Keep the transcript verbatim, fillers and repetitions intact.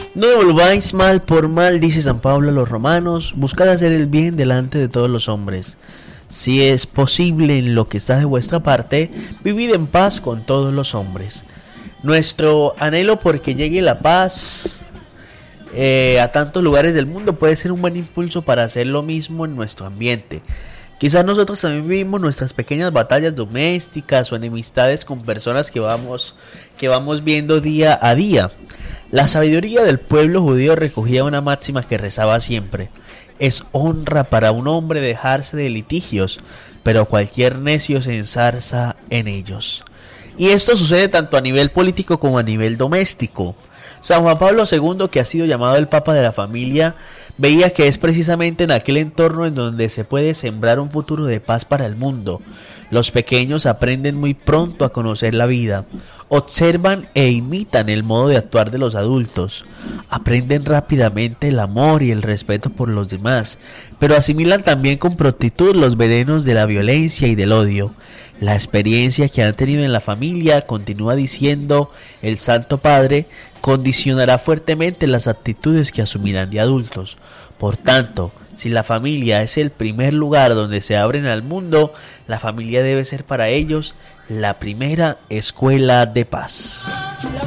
No devolváis mal por mal, dice San Pablo a los romanos, buscad hacer el bien delante de todos los hombres. Si es posible en lo que está de vuestra parte, vivid en paz con todos los hombres. Nuestro anhelo por que llegue la paz eh, a tantos lugares del mundo puede ser un buen impulso para hacer lo mismo en nuestro ambiente. Quizás nosotros también vivimos nuestras pequeñas batallas domésticas o enemistades con personas que vamos, que vamos viendo día a día. La sabiduría del pueblo judío recogía una máxima que rezaba siempre: es honra para un hombre dejarse de litigios, pero cualquier necio se enzarza en ellos. Y esto sucede tanto a nivel político como a nivel doméstico. San Juan Pablo segundo, que ha sido llamado el Papa de la Familia, veía que es precisamente en aquel entorno en donde se puede sembrar un futuro de paz para el mundo. Los pequeños aprenden muy pronto a conocer la vida, observan e imitan el modo de actuar de los adultos, aprenden rápidamente el amor y el respeto por los demás, pero asimilan también con prontitud los venenos de la violencia y del odio. La experiencia que han tenido en la familia, continúa diciendo el Santo Padre, condicionará fuertemente las actitudes que asumirán de adultos. Por tanto, si la familia es el primer lugar donde se abren al mundo, la familia debe ser para ellos la primera escuela de paz.